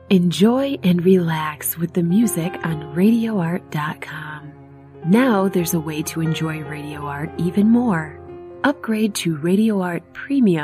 Enjoy and relax with the music on RadioArt.com. Now there's a way to enjoy Radio Art even more. Upgrade to Radio Art Premium